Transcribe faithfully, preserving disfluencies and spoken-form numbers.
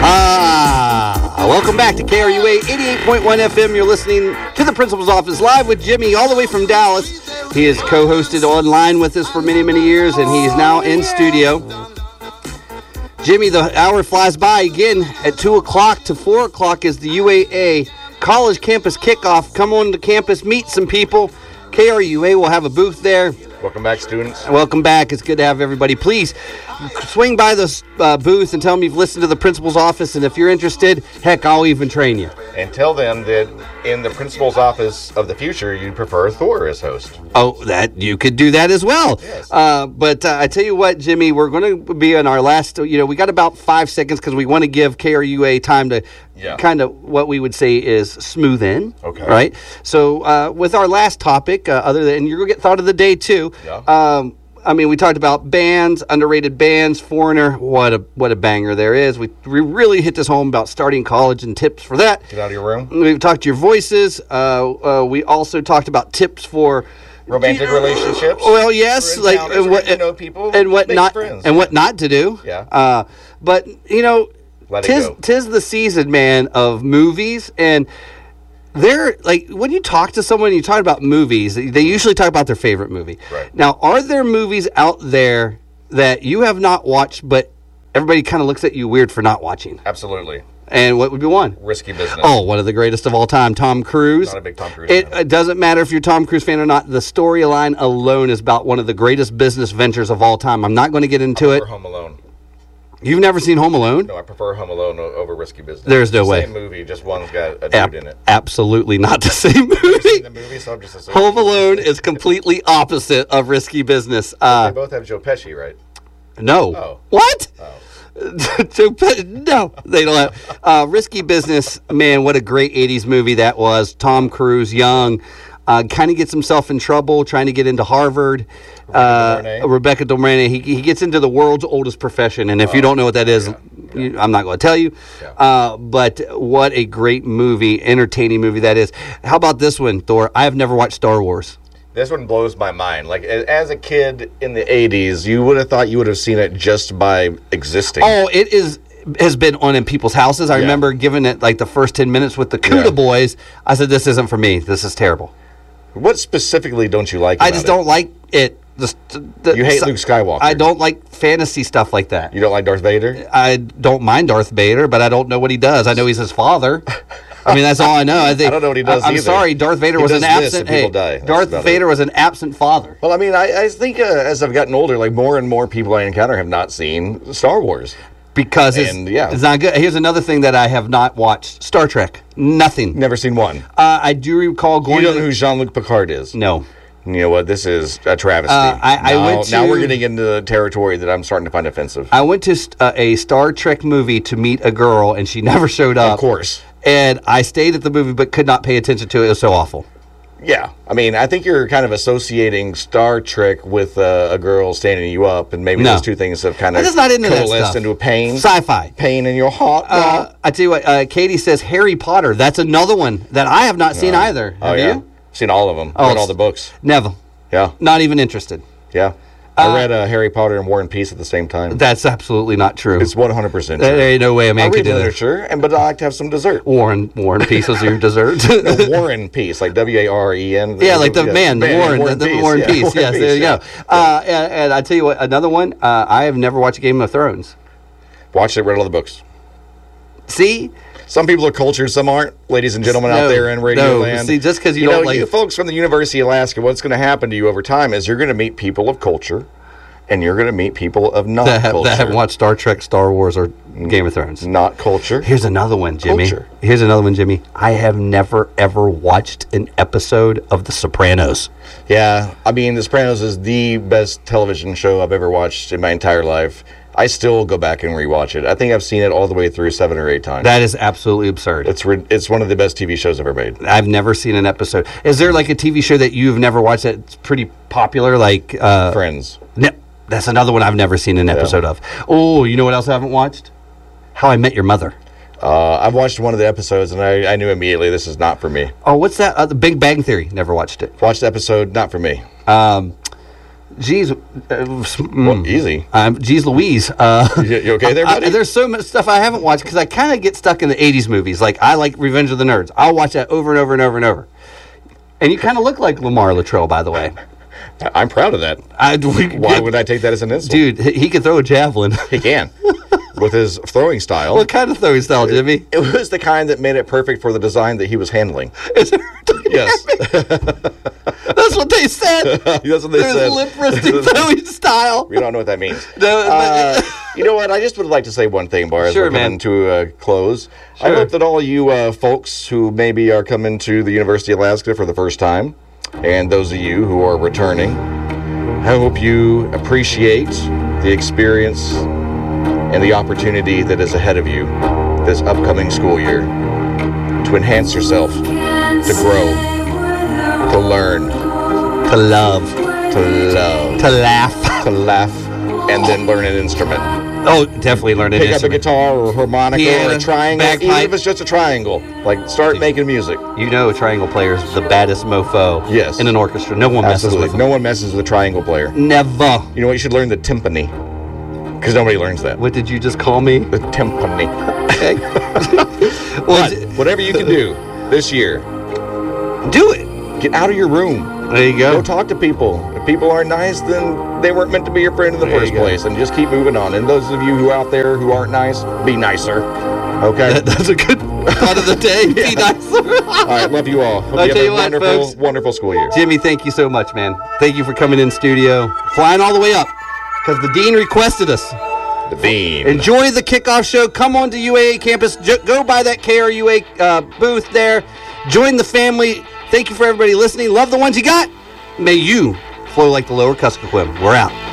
Ah, welcome back to K R U A eighty-eight point one F M. You're listening to the Principal's Office live with Jimmy all the way from Dallas. He has co-hosted online with us for many, many years, and he is now in studio. Jimmy, the hour flies by again. At two o'clock to four o'clock is the U A A College Campus Kickoff. Come on to campus, meet some people. K R U A will have a booth there. Welcome back, students. Welcome back. It's good to have everybody. Please swing by the uh, booth and tell them you've listened to the principal's office, and if you're interested, heck, I'll even train you. And tell them that in the principal's office of the future, you prefer Thor as host. Oh, that you could do that as well. Yes. Uh, but uh, I tell you what, Jimmy, we're going to be on our last, you know, we got about five seconds because we want to give K R U A time to yeah. kind of what we would say is smooth in. Okay. Right? So uh, with our last topic, uh, other than, and you're going to get thought of the day too. Yeah. Um, I mean, we talked about bands, underrated bands, Foreigner. What a what a banger there is. We, we really hit this home about starting college and tips for that. Get out of your room. We've talked to your voices. Uh, uh, we also talked about tips for romantic relationships. Well, yes, like and what, to know people, and what not friends. and what not to do. Yeah. Uh, but you know, Let it tis go. tis the season, man, of movies. And they're like, when you talk to someone, you talk about movies, they usually talk about their favorite movie. Right. Now, are there movies out there that you have not watched, but everybody kind of looks at you weird for not watching? Absolutely. And what would be one? Risky Business. Oh, one of the greatest of all time, Tom Cruise. Not a big Tom Cruise It, fan. it doesn't matter if you're a Tom Cruise fan or not. The storyline alone is about one of the greatest business ventures of all time. I'm not going to get into I it. prefer Home Alone. You've never seen Home Alone? No, I prefer Home Alone o- over Risky Business. There's no It's the way. Same movie, just one's got a dude Ab- in it. Absolutely not the same I've seen movie. the movie, so I'm just assuming. Home Alone is completely opposite of Risky Business. They Uh, both have Joe Pesci, right? no. Oh. What? Oh. Joe Pe- no, they don't have. Uh, Risky Business, man, what a great eighties movie that was. Tom Cruise, young, uh, kind of gets himself in trouble trying to get into Harvard. Rebecca Uh, De Mornay. Rebecca De Mornay, he, he gets into the world's oldest profession, and if you don't know what that is, yeah, You, I'm not going to tell you. Yeah. Uh, but what a great movie, entertaining movie that is. How about this one, Thor? I have never watched Star Wars. This one blows my mind. Like, a- as a kid in the eighties, you would have thought you would have seen it just by existing. Oh, it is has been on in people's houses. I Yeah. remember giving it like the first ten minutes with the Cuda Yeah. Boys. I said, this isn't for me. This is terrible. What specifically don't you like I about just it? don't like it. The, the, You hate so- Luke Skywalker. I don't like fantasy stuff like that. You don't like Darth Vader? I don't mind Darth Vader, but I don't know what he does. I know he's his father. I mean, that's all I know. I think. I don't know what he does I, I'm either. sorry, Darth Vader He was does an this absent. and people hey, die. That's Darth about Vader it. was an absent father. Well, I mean, I, I think uh, as I've gotten older, like more and more people I encounter have not seen Star Wars. Because it's, And, yeah. it's not good. Here's another thing that I have not watched: Star Trek. Nothing. Never seen one. Uh, I do recall You going. don't to know who Jean-Luc Picard is? No. You know what? This is a travesty. Uh, I- I now, went now to- we're getting into the territory that I'm starting to find offensive. I went to st- uh, a Star Trek movie to meet a girl, and she never showed up. Of course. And I stayed at the movie, but could not pay attention to it. It was so awful. Yeah. I mean, I think you're kind of associating Star Trek with uh, a girl standing you up, and maybe No. those two things have kind I'm of just not into that coalesced stuff. into a pain. Sci-fi. Pain in your heart. Uh, I tell you what, uh, Katie says Harry Potter. That's another one that I have not seen either. oh, Have yeah. you? Seen all of them. Oh, Read it's- all the books. Never. Yeah. Not even interested. Yeah. I read uh, Harry Potter and War and Peace at the same time. That's absolutely not true. It's one hundred percent true. There ain't no way a man I could read do that. literature, and but I like to have some dessert. Warren, Warren Pieces are your dessert. No, War and Peace, like W A R E N. Yeah, like the man, the Warren, War the, and the Peace, Warren yeah, Peace. War and Yes, Peace, there you yeah. go. Uh, and, and I tell you what, another one. Uh, I have never watched Game of Thrones. Watched it, read all the books. See, Some people are cultured, some aren't. Ladies and gentlemen No, out there in radio no. land. See, just 'cause you you don't know, like- you folks from the University of Alaska, what's going to happen to you over time is you're going to meet people of culture, and you're going to meet people of not that, have, culture. that haven't watched Star Trek, Star Wars, or Game of Thrones. Not culture. Here's another one, Jimmy. Culture. Here's another one, Jimmy. I have never ever watched an episode of The Sopranos. Yeah, I mean, The Sopranos is the best television show I've ever watched in my entire life. I still go back and rewatch it. I think I've seen it all the way through seven or eight times. That is absolutely absurd. It's re- it's one of the best T V shows ever made. I've never seen an episode. Is there like a T V show that you've never watched that's pretty popular? Like uh, Friends. Ne- that's another one I've never seen an episode of. Oh, you know what else I haven't watched? How I Met Your Mother. Uh, I've watched one of the episodes, and I, I knew immediately this is not for me. Oh, what's that? Uh, the Big Bang Theory. Never watched it. Watched the episode, not for me. Um, Geez, uh, mm, Well, easy. um, geez Louise. Uh, You, you okay there, I- buddy? there's so much stuff I haven't watched because I kind of get stuck in the eighties movies. Like, I like Revenge of the Nerds. I'll watch that over and over and over and over. And you kind of look like Lamar Latrell, by the way. I'm proud of that. I, we, Why would I take that as an insult? Dude, he he can throw a javelin. He can. With his throwing style. What kind of throwing style, Jimmy? It was the kind that made it perfect for the design that he was handling. Is it- Yes. That's what they said. That's what they There's said. lip resting throwing style. We don't know what that means. No, Uh, you know what? I just would like to say one thing, Bar, as Sure, we're coming man. to a close. I Sure. hope that all you uh, folks who maybe are coming to the University of Alaska for the first time, and those of you who are returning, I hope you appreciate the experience and the opportunity that is ahead of you this upcoming school year to enhance yourself, to grow, to learn, To love. to love, To laugh. to laugh, and then learn an instrument. Oh, definitely learn an Pick up a instrument. guitar or a harmonica or Piano, a triangle, even bagpipe. if it's just a triangle. Like, start making music. You know, a triangle player is the baddest mofo Yes. in an orchestra. No one messes Absolutely. with him. No one messes with a triangle player. Never. You know what? You should learn the timpani. Because nobody learns that. What did you just call me? The timpani. Okay. well, But whatever you can do this year, do it. get out of your room. There you Go go. talk to people. If people aren't nice, then they weren't meant to be your friend in the There first you go. place. And just keep moving on. And those of you who out there who aren't nice, be nicer. Okay? That- That's a good thought of the day. Be nice. All right. Love you all. Hope I'll you tell have you a what, wonderful, folks. wonderful school year. Jimmy, thank you so much, man. Thank you for coming in studio, flying all the way up because the dean requested us. The beam. Enjoy the kickoff show. Come on to U A A campus. Jo- go by that K R U A uh, booth there. Join the family. Thank you for everybody listening. Love the ones you got. May you flow like the lower Kuskokwim. We're out.